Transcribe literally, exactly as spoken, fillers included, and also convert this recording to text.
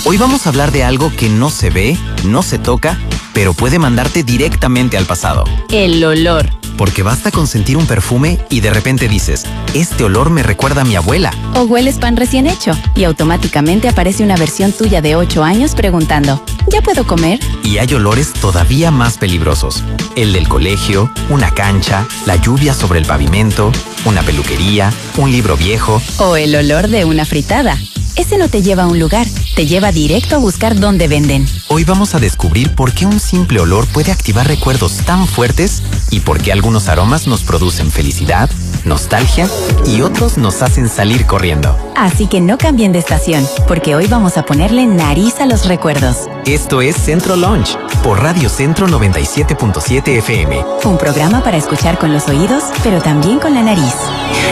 Hoy vamos a hablar de algo que no se ve, no se toca, pero puede mandarte directamente al pasado. El olor. Porque basta con sentir un perfume y de repente dices, este olor me recuerda a mi abuela. O hueles pan recién hecho y automáticamente aparece una versión tuya de ocho años preguntando, ¿ya puedo comer? Y hay olores todavía más peligrosos. El del colegio, una cancha, la lluvia sobre el pavimento, una peluquería, un libro viejo. O el olor de una fritada. Ese no te lleva a un lugar, te lleva directo a buscar dónde venden. Hoy vamos a descubrir por qué un simple olor puede activar recuerdos tan fuertes y por qué algunos aromas nos producen felicidad, nostalgia y otros nos hacen salir corriendo. Así que no cambien de estación, porque hoy vamos a ponerle nariz a los recuerdos. Esto es Centro Launch, por Radio Centro noventa y siete punto siete F M. Un programa para escuchar con los oídos, pero también con la nariz.